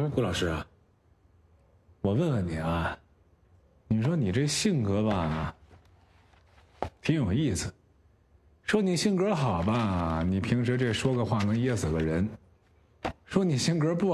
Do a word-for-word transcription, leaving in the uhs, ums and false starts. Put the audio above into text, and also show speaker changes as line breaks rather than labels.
顾老师啊，我问问你啊，你说你这性格吧，挺有意思。说你性格好吧，你平时这说个话能噎死个人；说你性格不